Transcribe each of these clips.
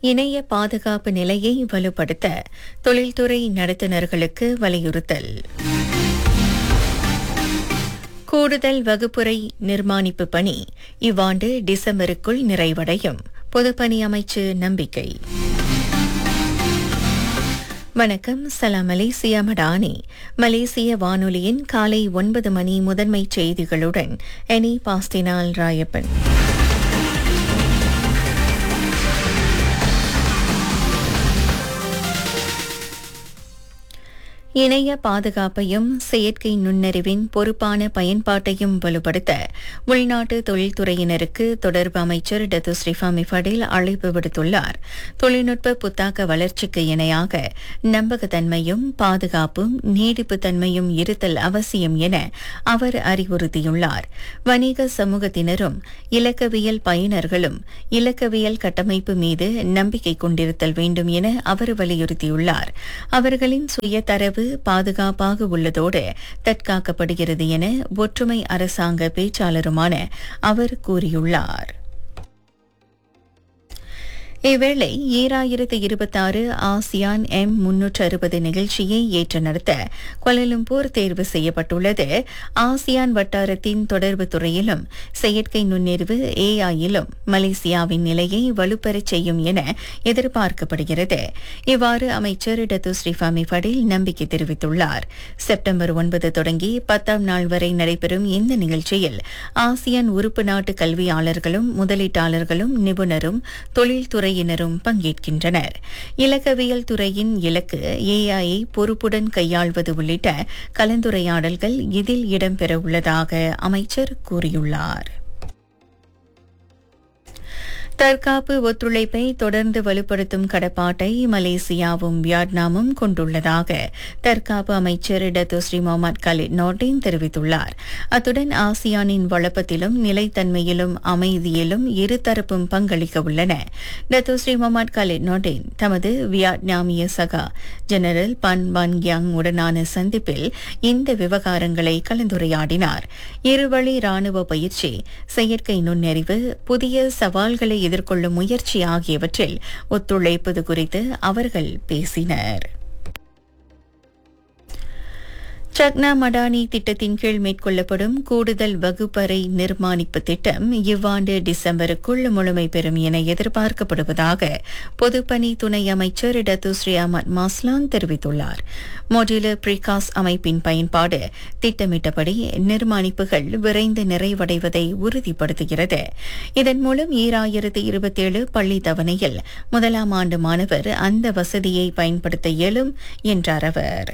இணைய பாதுகாப்பு நிலையை வலுப்படுத்த தொழில்துறை நடத்துனர்களுக்கு வலியுறுத்தல். கூடுதல் வகுப்புரை நிர்மாணிப்பு பணி இவ்வாண்டு டிசம்பருக்குள் நிறைவடையும். பொதுப்பணி அமைச்சு நம்பிக்கை. வணக்கம், சலாம் மலேசியா மடானி. மலேசிய வானொலியின் காலை 9 மணி முதன்மைச் செய்திகளுடன் எனி பாஸ்டினால் ராயப்பன். இணைய பாதுகாப்பையும் செயற்கை நுண்ணறிவின் பொறுப்பான பயன்பாட்டையும் வலுப்படுத்த உள்நாட்டு தொழில்துறையினருக்கு தொடர்பு அமைச்சர் டத்து ஸ்ரீஃபாமி ஃபடில் அழைப்பு விடுத்துள்ளார். தொழில்நுட்ப புத்தாக்க வளர்ச்சிக்கு இணையாக நம்பகத்தன்மையும் பாதுகாப்பும் நீடிப்புத்தன்மையும் இருத்தல் அவசியம் என அவர் அறிவுறுத்தியுள்ளார். வணிக சமூகத்தினரும் இலக்கவியல் பயனர்களும் இலக்கவியல் கட்டமைப்பு மீது நம்பிக்கை கொண்டிருத்தல் வேண்டும் என அவர் வலியுறுத்தியுள்ளார். அவர்களின் சுய தரவு பாதுகாப்பாக உள்ளதோடு தற்காக்கப்படுகிறது என ஒற்றுமை அரசாங்க பேச்சாளருமான அவர் கூறியுள்ளார். இவ்வேளை 2026 ஆசியான் M360 நிகழ்ச்சியை ஏற்று நடத்த கோலாலம்பூர் தேர்வு செய்யப்பட்டுள்ளது. ஆசியான் வட்டாரத்தின் தொடர்பு துறையிலும் செயற்கை நுண்ணறிவு AI-யிலும் மலேசியாவின் நிலையை வலுப்பெறச் செய்யும் என எதிர்பார்க்கப்படுகிறது. இவ்வாறு அமைச்சர் டத்து ஸ்ரீஃபாமி ஃபடில் நம்பிக்கை தெரிவித்துள்ளார். செப்டம்பர் 9 தொடங்கி 10ஆம் நாள் வரை நடைபெறும் இந்த நிகழ்ச்சியில் ஆசியான் உறுப்பு நாட்டு கல்வியாளர்களும் முதலீட்டாளர்களும் நிபுணரும் தொழில்துறை பங்கேற்கின்றனர். இலக்கவியல் துறையின் இலக்கு AI-ஐ பொறுப்புடன் கையாள்வது உள்ளிட்ட கலந்துரையாடல்கள் இதில் இடம்பெறவுள்ளதாக அமைச்சர் கூறியுள்ளார். தற்காப்பு ஒத்துழைப்பை தொடர்ந்து வலுப்படுத்தும் கடப்பாட்டை மலேசியாவும் வியட்நாமும் கொண்டுள்ளதாக தற்காப்பு அமைச்சர் Datuk Sri Mohammed Gullit Nordin தெரிவித்துள்ளார். அத்துடன் ஆசியானின் வளப்பத்திலும் நிலைத்தன்மையிலும் அமைதியிலும் இருதரப்பும் பங்களிக்க உள்ளன. Datuk Sri Mohammed Gullit Nordin தமது வியட்நாமிய சகா ஜெனரல் பன் பன் கியாங் உடனான சந்திப்பில் இந்த விவகாரங்களை கலந்துரையாடினார். இருவழி ராணுவ பயிற்சி, செயற்கை நுண்ணறிவு, புதிய சவால்களை எதிர்கொள்ளும் முயற்சி ஆகியவற்றில் ஒத்துழைப்பது குறித்து அவர்கள் பேசினர். சக்னா மடானி திட்டத்தின் கீழ் மேற்கொள்ளப்படும் கூடுதல் வகுப்பறை நிர்மாணிப்பு திட்டம் இவ்வாண்டு டிசம்பருக்குள் முழுமை பெறும் என எதிர்பார்க்கப்படுவதாக பொதுப்பணி துணை அமைச்சர் டத்து ஸ்ரீ அஹ்மத் மாஸ்லான் தெரிவித்துள்ளார். மொடுலர் பிரிகாஸ் அமைப்பின் பயன்பாடு திட்டமிட்டபடி நிர்மாணிப்புகள் விரைந்து நிறைவடைவதை உறுதிப்படுத்துகிறது. இதன் மூலம் 2027 பள்ளி தவணையில் 1ஆம் ஆண்டு மாணவர் அந்த வசதியை பயன்படுத்த இயலும் என்றார் அவர்.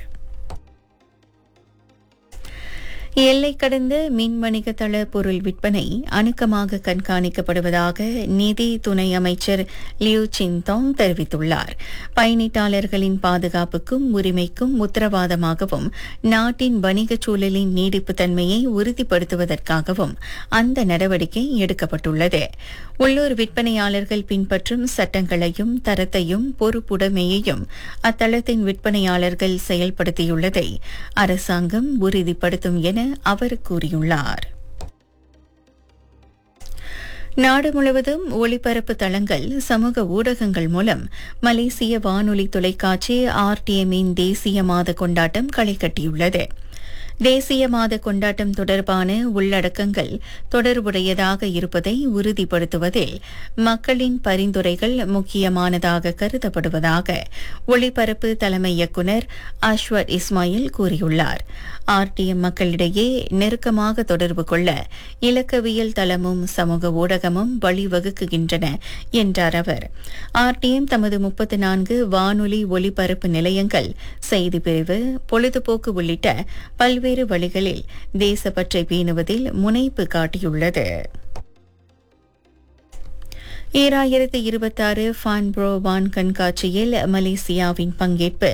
எல்லை கடந்த மின் வணிக தள பொருள் விற்பனை அணுக்கமாக கண்காணிக்கப்படுவதாக நிதி துணை அமைச்சர் லியூ சின்தோங் தெரிவித்துள்ளார். பயணீட்டாளர்களின் பாதுகாப்புக்கும் உரிமைக்கும் உத்தரவாதமாகவும் நாட்டின் வணிகச் சூழலின் நீடிப்புத்தன்மையை உறுதிப்படுத்துவதற்காகவும் அந்த நடவடிக்கை எடுக்கப்பட்டுள்ளது. உள்ளூர் விற்பனையாளர்கள் பின்பற்றும் சட்டங்களையும் தரத்தையும் பொறுப்புடைமையையும் அத்தளத்தின் விற்பனையாளர்கள் செயல்படுத்தியுள்ளதை அரசாங்கம் உறுதிப்படுத்தும் என அவர் கூறியுள்ளார். நாடு முழுவதும் ஒளிபரப்பு தளங்கள், சமூக ஊடகங்கள் மூலம் மலேசிய வானொலி தொலைக்காட்சி RTM-இன் தேசிய மாத கொண்டாட்டம் களை கட்டியுள்ளது. தேசிய மாத கொண்டாட்டம் தொடர்பான உள்ளடக்கங்கள் தொடர்புடையதாக இருப்பதை உறுதிப்படுத்துவதில் மக்களின் பரிந்துரைகள் முக்கியமானதாக கருதப்படுவதாக ஒளிபரப்பு தலைமை இயக்குநர் அஷ்வத் இஸ்மாயில் கூறியுள்ளார். RTM மக்களிடையே நெருக்கமாக தொடர்பு கொள்ள இலக்கவியல் தளமும் சமூக ஊடகமும் வழிவகுக்கின்றன என்றார் அவர். RTM தமது 34 வானொலி ஒலிபரப்பு நிலையங்கள், செய்தி பிரிவு, பொழுதுபோக்கு உள்ளிட்ட பல்வேறு வழிகளில் தேசப்பற்றை பேணுவதில் முனைப்பு காட்டியுள்ளது. 2026 ஃபான்புரோ வான் கண்காட்சியில் மலேசியாவின் பங்கேற்பு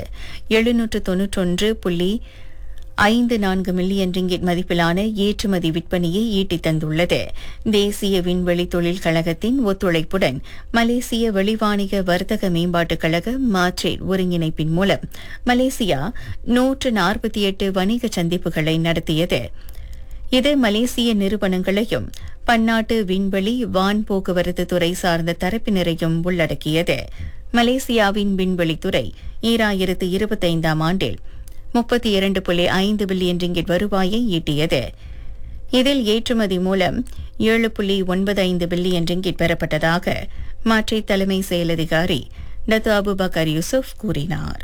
791.54 மில்லியன் ரிங்கிட் மதிப்பிலான ஏற்றுமதி விற்பனையை ஈட்டித் தந்துள்ளது. தேசிய விண்வெளி தொழில் கழகத்தின் ஒத்துழைப்புடன் மலேசிய வெளிவாணிக வர்த்தக மேம்பாட்டுக் கழக மாட்ரேட் ஒருங்கிணைப்பின் மூலம் மலேசியா 148 வணிக சந்திப்புகளை நடத்தியது. இது மலேசிய நிறுவனங்களையும் பன்னாட்டு விண்வெளி வான் போக்குவரத்து துறை சார்ந்த தரப்பினரையும் உள்ளடக்கியது. மலேசியாவின் விண்வெளித்துறை 2025ஆம் ஆண்டில் 32.5 பில்லியன் ரிங்கிட் வருவாயை ஈட்டியது. இதில் ஏற்றுமதி மூலம் 7.95 பில்லியன் ரிங்கிட் பெறப்பட்டதாக மாற்றி தலைமை செயலதிகாரி டத்து அபுபக்கர் யூசுப் கூறினார்.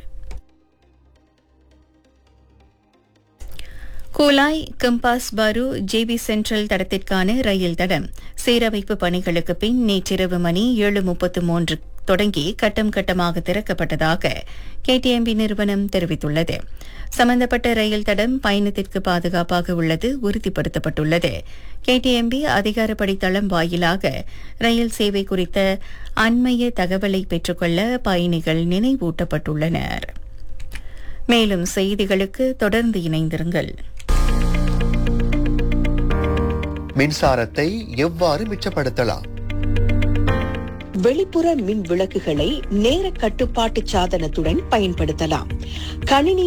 கூலாய் கம்பாஸ் பாரு ஜேபி சென்ட்ரல் தடத்திற்கான ரயில் தடம் சீரமைப்பு பணிகளுக்கு பின் நேற்றிரவு மணி 7:33 தொடங்கி கட்டம் கட்டமாக திறக்கப்பட்டதாக கேடிஎம்பி நிறுவனம் தெரிவித்துள்ளது. சம்பந்தப்பட்ட ரயில் தடம் பயணத்திற்கு பாதுகாப்பாக உள்ளது உறுதிப்படுத்தப்பட்டுள்ளது. கேடிஎம்பி அதிகாரப்படி தளம் வாயிலாக ரயில் சேவை குறித்த அண்மைய தகவலை பெற்றுக்கொள்ள பயணிகள் நினைவூட்டப்பட்டுள்ளனர். மேலும் செய்திகளுக்கு தொடர்ந்து இணைந்திருங்கள். மின்சாரத்தை எவ்வாறு மிச்சப்படுத்தலாம்? வெளிப்புற மின் விளக்குகளை நேர கட்டுப்பாட்டு சாதனத்துடன் பயன்படுத்தலாம். கணினி